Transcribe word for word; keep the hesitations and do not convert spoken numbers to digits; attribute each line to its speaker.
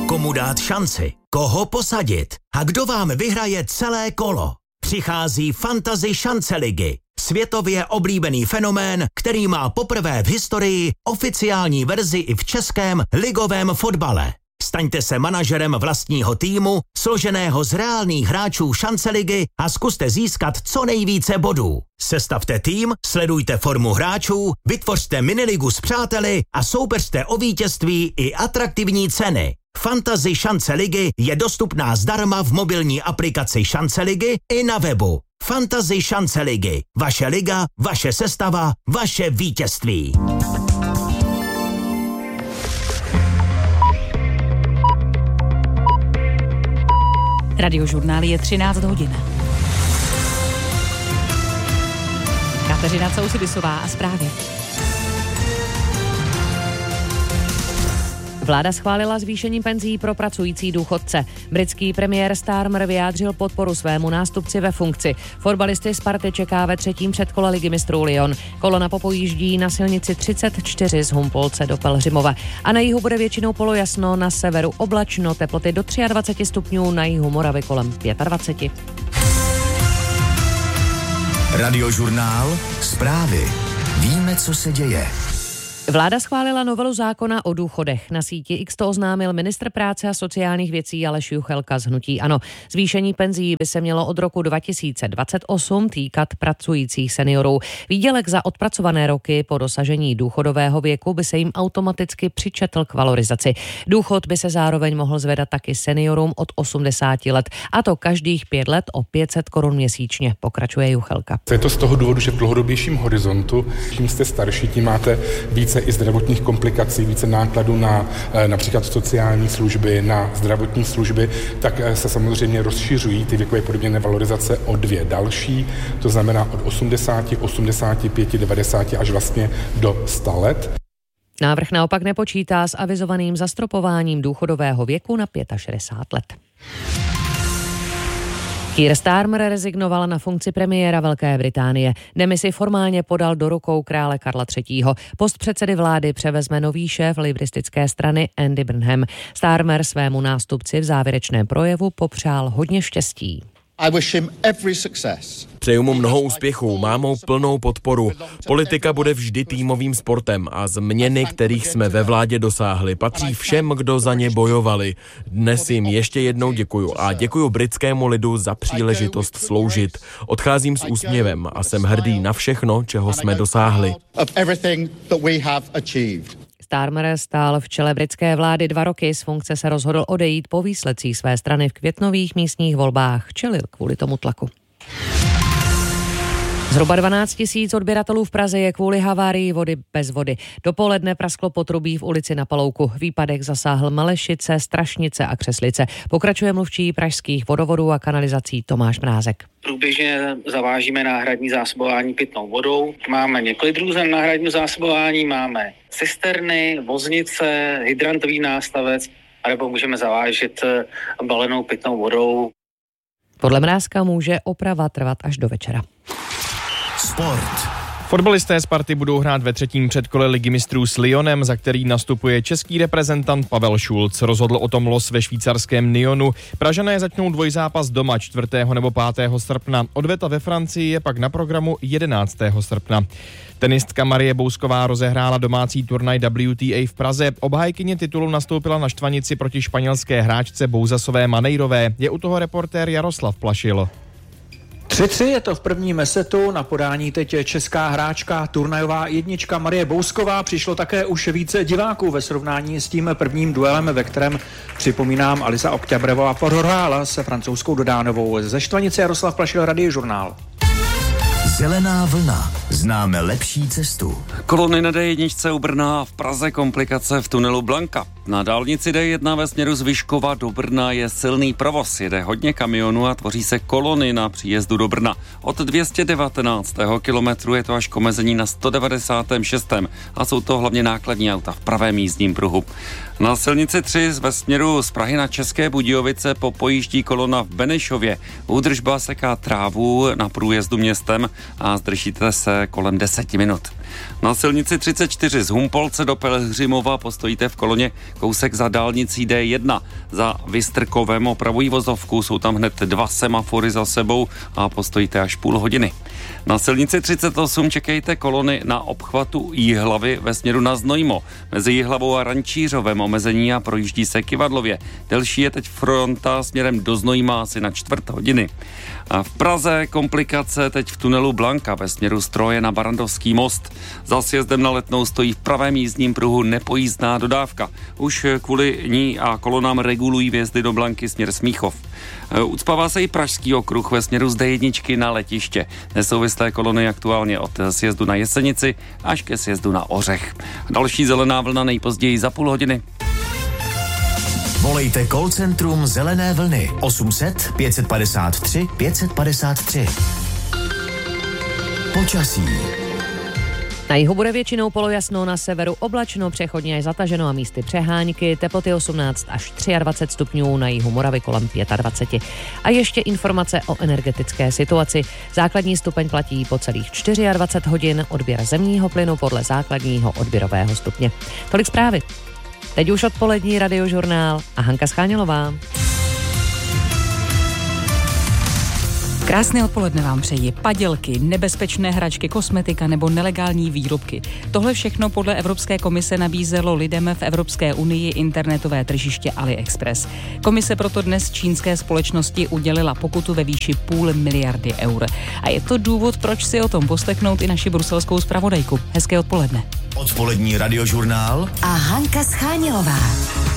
Speaker 1: Komu dát šanci? Koho posadit? A kdo vám vyhraje celé kolo? Přichází Fantasy šance ligy. Světově oblíbený fenomén, který má poprvé v historii oficiální verzi i v českém ligovém fotbale. Staňte se manažerem vlastního týmu, složeného z reálných hráčů šance ligy a zkuste získat co nejvíce bodů. Sestavte tým, sledujte formu hráčů, vytvořte miniligu s přáteli a soupeřte o vítězství i atraktivní ceny. Fantasy šance ligy je dostupná zdarma v mobilní aplikaci Šance ligy i na webu. Fantasy šance ligy. Vaše liga, vaše sestava, vaše vítězství.
Speaker 2: Radiožurnál je třináct hodin. Kateřina Sousidisová a zprávy. Vláda schválila zvýšení penzí pro pracující důchodce. Britský premiér Starmer vyjádřil podporu svému nástupci ve funkci. Fotbalisty Sparty čeká ve třetím předkole ligy mistrů Lyon. Kolona popojíždí na silnici třicet čtyři z Humpolce do Pelhřimova. A na jihu bude většinou polojasno, na severu oblačno, teploty do dvacet tři stupňů, na jihu Moravy kolem dvacet pět.
Speaker 1: Radiožurnál, zprávy. Víme, co se děje.
Speaker 2: Vláda schválila novelu zákona o důchodech. Na síti X to oznámil ministr práce a sociálních věcí Aleš Juchelka z hnutí ANO. Zvýšení penzí by se mělo od roku dva tisíce dvacet osm týkat pracujících seniorů. Výdělek za odpracované roky po dosažení důchodového věku by se jim automaticky přičetl k valorizaci. Důchod by se zároveň mohl zvedat taky seniorům od osmdesáti let, a to každých pět let o pět set korun měsíčně, pokračuje Juchelka.
Speaker 3: Je to z toho důvodu, že v dlouhodobějším horizontu, čím jste starší, tím máte více i zdravotních komplikací, více nákladů na například sociální služby, na zdravotní služby, tak se samozřejmě rozšiřují ty věkové podmíněné valorizace o dvě další, to znamená od osmdesáti, osmdesáti pěti, devadesáti až vlastně do sta let.
Speaker 2: Návrh naopak nepočítá s avizovaným zastropováním důchodového věku na šedesát pět let. Keir Starmer rezignoval na funkci premiéra Velké Británie. Demisi formálně podal do rukou krále Karla třetího. Post předsedy vlády převezme nový šéf libristické strany Andy Burnham. Starmer svému nástupci v závěrečném projevu popřál hodně štěstí.
Speaker 4: I wish him every success.
Speaker 5: Přeju mu mnoho úspěchů, mám mou plnou podporu. Politika bude vždy týmovým sportem a změny, kterých jsme ve vládě dosáhli, patří všem, kdo za ně bojovali. Dnes jim ještě jednou děkuju a děkuju britskému lidu za příležitost sloužit. Odcházím s úsměvem a jsem hrdý na všechno, čeho jsme dosáhli.
Speaker 2: Starmer stál v čele britské vlády dva roky, z funkce se rozhodl odejít po výsledcích své strany v květnových místních volbách, čelil kvůli tomu tlaku. Zhruba dvanáct tisíc odběratelů v Praze je kvůli havárii vody bez vody. Dopoledne prasklo potrubí v ulici Na Palouku. Výpadek zasáhl Malešice, Strašnice a Křeslice. Pokračuje mluvčí pražských vodovodů a kanalizací Tomáš Mrázek.
Speaker 6: Průběžně zavážíme náhradní zásobování pitnou vodou. Máme několik druhů náhradního zásobování, máme cisterny, voznice, hydrantový nástavec, anebo můžeme zavážet balenou pitnou vodou.
Speaker 2: Podle Mrázka může oprava trvat až do večera.
Speaker 1: Sport.
Speaker 7: Fotbalisté Sparty budou hrát ve třetím předkole ligy mistrů s Lyonem, za který nastupuje český reprezentant Pavel Šulc. Rozhodl o tom los ve švýcarském Nyonu. Pražané začnou dvojzápas doma čtvrtého nebo pátého srpna. Odveta ve Francii je pak na programu jedenáctého srpna. Tenistka Marie Bousková rozehrála domácí turnaj W T A v Praze. Obhájkyně titulu nastoupila na štvanici proti španělské hráčce Bouzasové Manejrové. Je u toho reportér Jaroslav Plašil.
Speaker 8: tři tři je to v prvním setu, na podání teď česká hráčka, turnajová jednička Marie Bousková. Přišlo také už více diváků ve srovnání s tím prvním duelem, ve kterém, připomínám, Alisa Okťabrevová prohrála se francouzskou Dodánovou. Ze štvanice Jaroslav Plašil, Radiožurnál.
Speaker 1: Zelená vlna. Známe lepší cestu.
Speaker 9: Kolony na D jedna u Brna a v Praze komplikace v tunelu Blanka. Na dálnici D jedna ve směru z Vyškova do Brna je silný provoz. Jede hodně kamionů a tvoří se kolony na příjezdu do Brna. Od dvě stě devatenáctého kilometru je to až k omezení na sto devadesátém šestém a jsou to hlavně nákladní auta v pravém jízdním pruhu. Na silnici tři ve směru z Prahy na České Budějovice popojíždí kolona v Benešově. Údržba seká trávu na průjezdu městem a zdržíte se kolem deseti minut. Na silnici třicet čtyři z Humpolce do Pelhřimova postojíte v koloně kousek za dálnicí D jedna. Za Vystrkovem opravují vozovku, jsou tam hned dva semafory za sebou a postojíte až půl hodiny. Na silnici třicet osm čekejte kolony na obchvatu Jihlavy ve směru na Znojmo. Mezi Jihlavou a Rančířovem omezení a projíždí se Kyvadlově. Delší je teď fronta směrem do Znojma asi na čtvrt hodiny. A v Praze komplikace teď v tunelu Blanka ve směru Stroje na Barandovský most. Za sjezdem na Letnou stojí v pravém jízdním pruhu nepojízdná dodávka. Už kvůli ní a kolonám regulují vjezdy do Blanky směr Smíchov. Ucpává se i Pražský okruh ve směru z D jedna na letiště. Nesouvislé kolony aktuálně od sjezdu na Jesenici až ke sjezdu na Ořech. Další zelená vlna nejpozději za půl hodiny.
Speaker 1: Volejte call centrum Zelené vlny osm set pět padesát tři pět padesát tři. Počasí.
Speaker 2: Na jihu bude většinou polojasno, na severu oblačno, přechodně až zataženo a místy přehánky, teploty osmnáct až dvacet tři stupňů, na jihu Moravy kolem dvacet pět. A ještě informace o energetické situaci. Základní stupeň platí po celých dvacet čtyři hodin, odběr zemního plynu podle základního odběrového stupně. Tolik zprávy. Teď už odpolední radiožurnál a Hanka Schánělová.
Speaker 10: Krásné odpoledne vám přeji. Padělky, nebezpečné hračky, kosmetika nebo nelegální výrobky. Tohle všechno podle Evropské komise nabízelo lidem v Evropské unii internetové tržiště AliExpress. Komise proto dnes čínské společnosti udělila pokutu ve výši půl miliardy eur. A je to důvod, proč si o tom poslechnout i naši bruselskou zpravodajku. Hezké odpoledne.
Speaker 1: Odpolední radiožurnál
Speaker 11: a Hanka Schánělová.